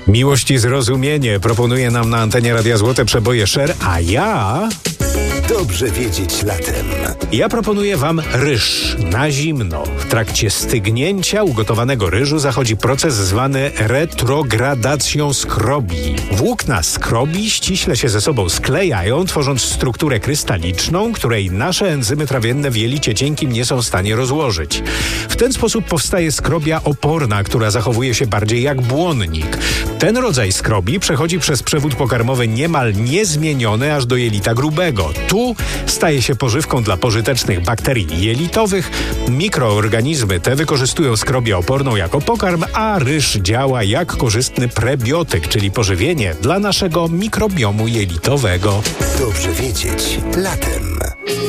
Miłość i zrozumienie proponuje nam na antenie Radia Złote Przeboje Sher, a ja Dobrze wiedzieć latem. proponuję wam ryż na zimno. W trakcie stygnięcia ugotowanego ryżu zachodzi proces zwany retrogradacją skrobi. Włókna skrobi ściśle się ze sobą sklejają, tworząc strukturę krystaliczną, której nasze enzymy trawienne w jelicie cienkim nie są w stanie rozłożyć. W ten sposób powstaje skrobia oporna, która zachowuje się bardziej jak błonnik. Ten rodzaj skrobi przechodzi przez przewód pokarmowy niemal niezmieniony aż do jelita grubego. Tu staje się pożywką dla pożytecznych bakterii jelitowych. Mikroorganizmy te wykorzystują skrobię oporną jako pokarm, a ryż działa jak korzystny prebiotyk, czyli pożywienie dla naszego mikrobiomu jelitowego. Dobrze wiedzieć latem.